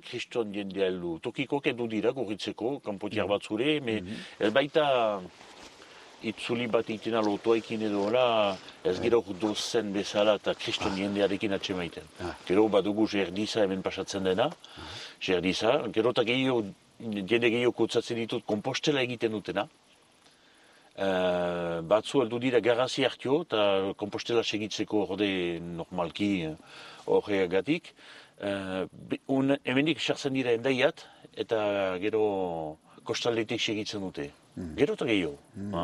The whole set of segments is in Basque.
kriston jendea heldu. Tokikoak edu dira, gorritzeko, kanpotiar bat zure, baita itzuli bat itena lotuaikin edo hola, ez gero dozen bezala eta kriston jendearekin atxemaiten. Gero badugu Gerdiza hemen pasatzen dena, Gerdiza, gero eta jende gehiago kutsatzen ditut kompostela egiten dutena. Batzu heldu dira garrazi hartio eta kompostela segitzeko orde normalki horreagatik. Hemenik sartzen dira endaiat eta gero kostaldetik segitzen dute. Gero eta gehiago.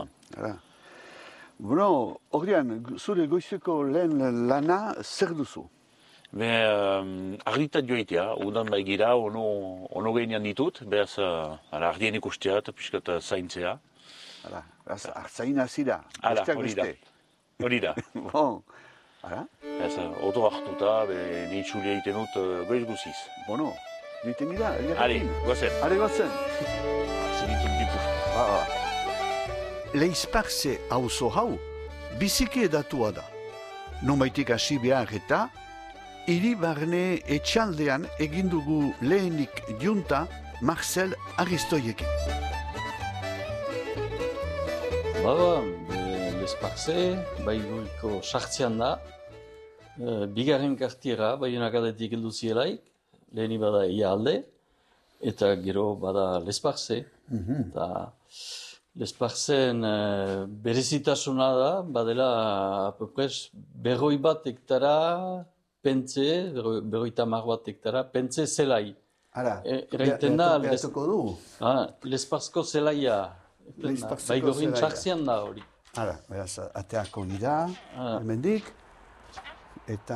Bueno, Ordian, zure goizeko lehen lana zer duzu? Argitat joitea, udan baigira, ono gehinean ditut, behaz ardien ikustea eta pixka eta zaintzea. Artzaina zira, hori da. Bon, oto hartuta, nintxulia egiten dut goiz guziz. Bueno, egiten gira, gozen. Are gozen. Zinitzen dipu. Leizparze auzo hau, biziki edatua da. Nomaitik hasi behar eta, hiri barne etxaldean egindugu lehenik junta Marcel Aristoiekin. Leizparze, Baigoriko sartzean da, bigarren kartiera, Baionak aldetik heldu zielaik, leheni bada ia alde, eta gero bada Leizparze. Leizparzen berezitasuna da, badela apopres 100 hektara pentze, 50 hektara pentze zelai. Erraiten da, Leizparzko zelaia, Baigorin sartzean da hori. Beraz, ateako gira, hemendik, eta...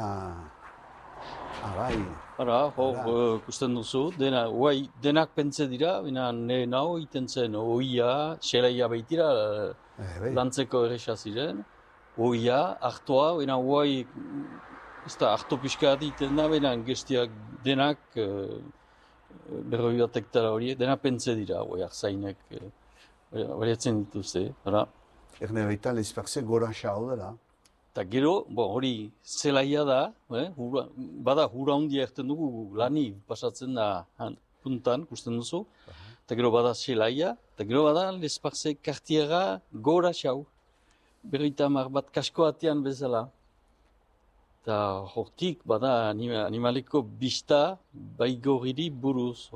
Kusten duzu, denak pentze dira, nire nau iten zen oia, xelaia baitira, lantzeko erresa ziren, oia, hartoa, oai, ez da, harto pixka bat iten da, gestiak denak, 100 hektara horiek, denak pentze dira, oiak zainek, bariatzen dituzte. Erne baita Leizparze gora xao dela. Eta gero, hori zelaia da, bada hura handia erten dugu lani pasatzen da puntan, kusten duzu. Eta gero bada zelaia, eta gero bada Leizparze kartiera gora xau. 50 bat kasko atean bezala. Eta hortik bada animaleko bista Baigoriri buruz.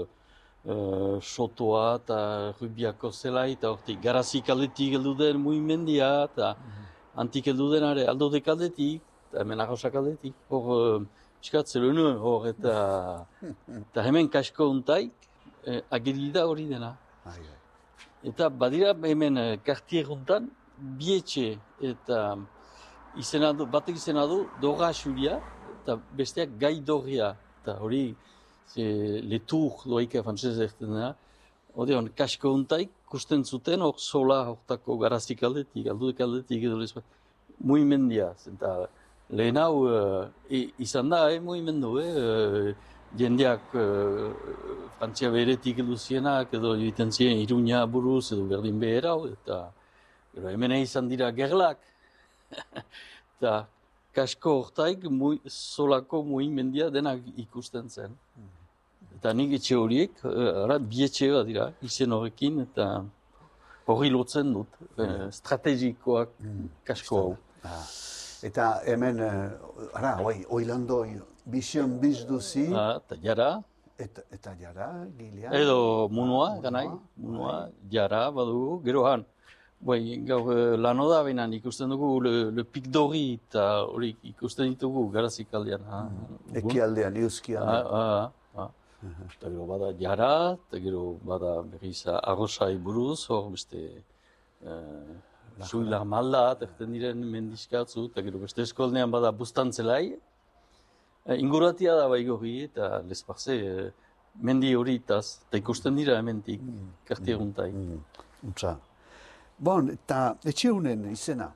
Sotoa eta Rubiako zelai, eta hortik garazik aldetik heldu den muimendia, eta antik heldu denare aldodek aldetik, eta hemen arrosak aldetik. Piskat zelunu, eta hemen kasko untaik, agerida hori dena. Eta badira hemen kartier untan, bietxe, eta batek izena du, Dora Xulia, eta besteak Gai Doria, eta hori, letur doaika frantzez erten dena, Odeon, kasko untaik, kusten zuten, hor sola hortako garazik aldetik, aldudek aldetik edo lezpa. Muimendia, eta lehen hau izan da, muimendu, jendeak Frantzia beretik edo zienak, edo egiten ziren Iruña buruz, edo berdin behera, eta hemen izan dira gerlak. Eta kasko hortaik, solako muimendia denak ikusten zen. Eta nik etxe horiek, bietxe bat dira, izen horrekin, eta hori lotzen dut, strategikoak kasko hau. Eta hemen, oilando, bizion bizduzi. Eta jara. Eta jara, gilean. Edo munua, ganai, jara badugu, gero han. Gaur lano da behinan ikusten dugu le Pic d'Ori, eta hori ikusten ditugu garazik aldean. Eki aldean, euski aldean. Eta gero bada jara, eta gero bada berriz arrosai buruz, hor beste suilar malda, erten diren mendizkatzu, eta gero beste eskolnean bada bustantzelai. Inguratia da Baigorri eta Leizparze mendi horietaz, eta ikusten dira hementik, kartieruntai. Bon, eta etxe honen izena?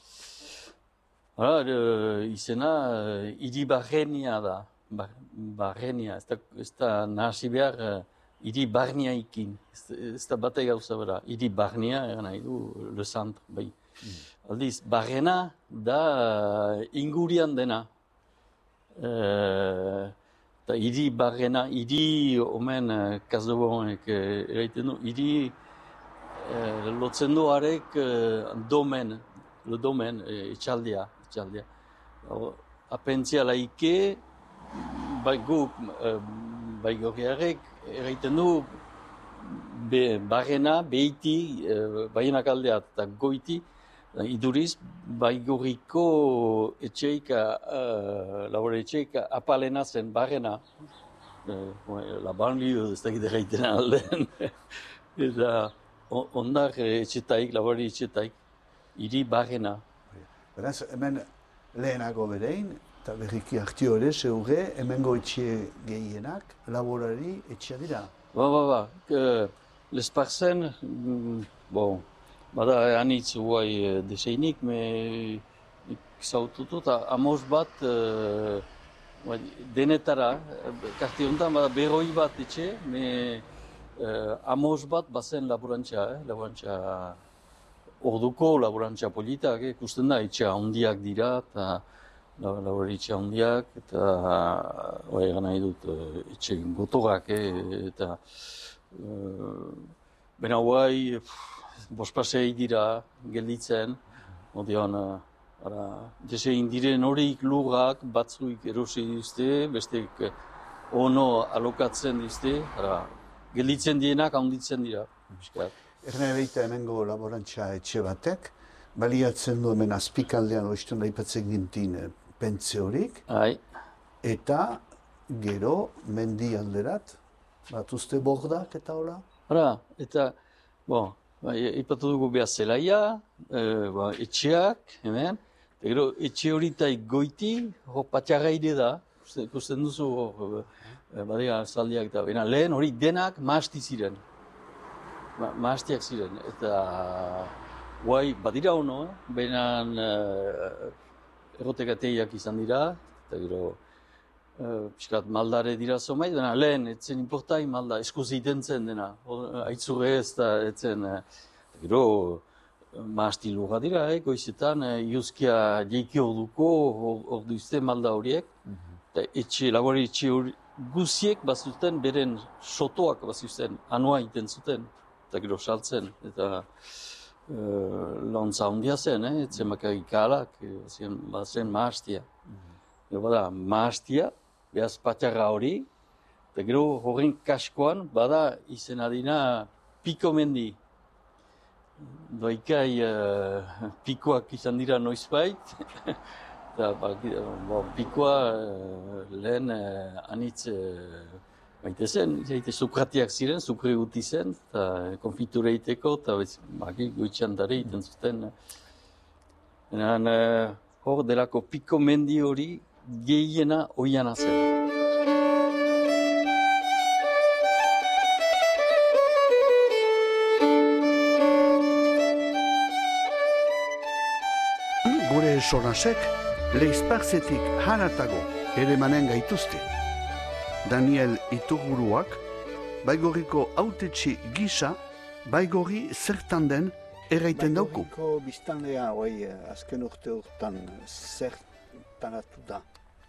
Izena hiri Barrenia da. Barrenia, ez da nahasi behar hiri Barniaikin. Ez da bate gauza bera. Hiri Barnia, nahi du, le centre, bai. Aldiz, Barrena da ingurian dena. eta hiri barrena, hiri omen Kasdobonek eraiten du, hiri lotzen du harek le domen, etxaldia. Apentzia laike, bai guk, bai gorriarek, eraiten du barrena, behiti, baienak aldeat eta goiti, iduriz, baigorriko labore etxeik apalena zen barrena. La banlieue, ez dakit erraiten aldean. Eta ondar etxetaik, labore etxetaik, hiri barrena. Beraz, hemen lehenago berein, eta berriki hartio ere, zeure, hemengo etxe gehienak, laborari etxea dira. Ba. Lesparzen, bada anitz guai deseinik, zaututu, eta amos bat denetara, karte honetan bada berroi bat etxe, amos bat bazen laborantza orduko laborantza politak, ikusten da, etxe handiak dira, eta labore etxe handiak, eta egan nahi dut, etxe gotorak, eta bena guai, bospasei dira gelditzen, odion, desein diren horik lurrak batzuik erosi dizte, bestek ono alokatzen dizte, gelditzen dienak handitzen dira. Erne behita hemengo laborantza etxe batek, baliatzen du hemen azpikaldean oiztun aipatzen gintin pentze horik, eta gero mendi alderat, batuzte bordak eta hola? Eta, ipatu dugu behar zelaia, etxeak, hemen, eta gero etxe horitaik goiti, patxarraide da, ikusten duzu, badira zaldiak eta bena, lehen hori denak mahasti ziren. Mahastiak ziren, eta guai badira ono, benan errotekateiak izan dira, eta gero piskat maldare dira zomait, baina lehen etzen importai malda, eskuz egiten zen dena, aitzurre ez da etzen, gero mahasti lurra dira, goizetan, iuzkia jeiki orduko, ordu izte malda horiek, eta labori etxe guziek bazuten, beren sotoak bazuten, anua egiten zuten, eta gero saltzen, eta lontza handia zen, etzen bakarrik alak, bazen mahastia. Gero bada mahastia, behaz patxarra hori, eta gero horren kaskoan, bada izena dina piko mendi. Doikai pikoak izan dira noizbait, eta pikoa lehen anitz maite zen, sukratiak ziren, sukre guti zen, eta konfiture egiteko, eta goitxandare egiten zuten. Hor delako piko mendi hori gehiena oiana zen. Gure sonasek, leizparzetik hanatago ere manen gaituzte. Daniel Ituguruak, Baigorriko hautetxe gisa, Baigorri zertan den erraiten dauku. Baigorriko biztanlea, azken urte urtan, zertanatu da.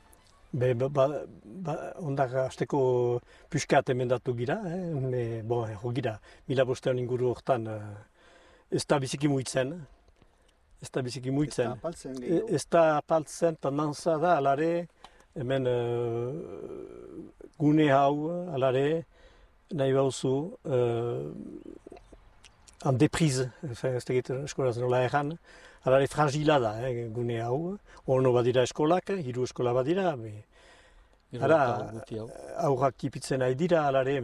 Ondak azteko pyskat emendatu gira, gira, 1500 inguru hortan ez da biziki muitzen. Ez da apaltzen, eta nanza da, alare, hemen gune hau, alare, nahi bauzu, en depriz, ez tegiten eskolaz nola erran, alare fragila da, gune hau, ono badira eskolak, hiru eskola badira, aurrak tipitzen nahi dira, alare,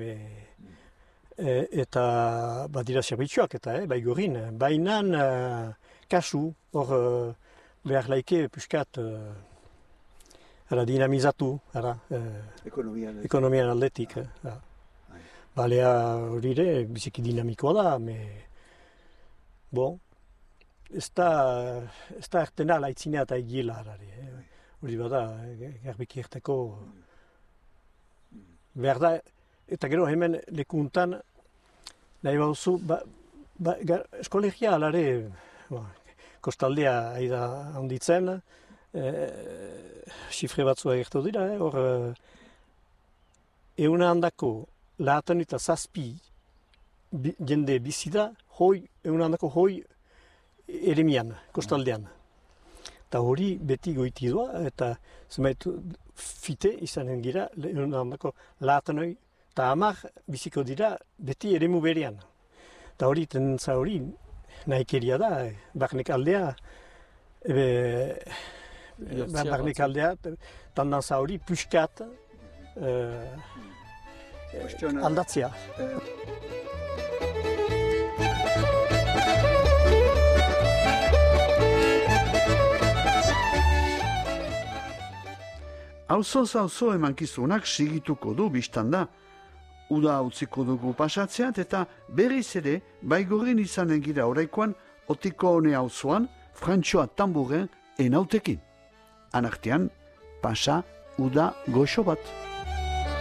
eta badira zerbitzuak, eta Baigorrin, bainan kasu, hor behar laike puskat dinamizatu, ekonomian aldetik. Balea hori ere, biziki dinamikoa da, ez da ertena laitzinea eta egiela. Hori bada, garbiki erteko behar da, eta gero hemen lekuntan, nahi bauzu, eskolegia alare, kostaldea aida handitzen, xifre batzua egertu dira, hor euna handako lahatan eta zazpi jende bizida, euna handako hoi eremian, kostaldean. Eta hori beti goiti doa, eta zenbait fite izanen gira, euna handako lahatanoi, eta hamar biziko dira beti eremu berean. Eta hori, tendentza hori, nahikeria da, barnek aldea, barnek aldea, tendentza hori puskat aldatzea. Auzoz auzo emankizunak sigituko du biztanda. Uda utziko dugu pasatzeat eta berriz ere Baigorrin izanen gira oraikoan Otiko hone auzoan Frantxoa Tamburen enautekin. Anartean, pasa uda goxo bat.